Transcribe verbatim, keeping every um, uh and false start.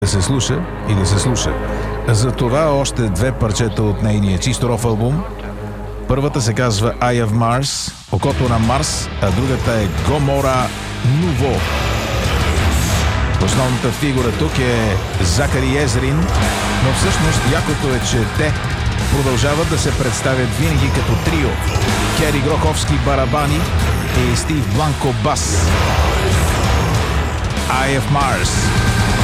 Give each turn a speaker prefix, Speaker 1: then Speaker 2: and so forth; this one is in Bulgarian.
Speaker 1: Да се слуша и да се слуша. За това още две парчета от нейния чисто ров албум. Първата се казва Eye of Mars, окото на Марс, а другата е Gomorrah Nouveau. Основната фигура тук е Закари Езрин, но всъщност якото е, че те продължават да се представят винаги като трио. Кери Гроховски барабани и Стив Бланко бас. Eye of Mars.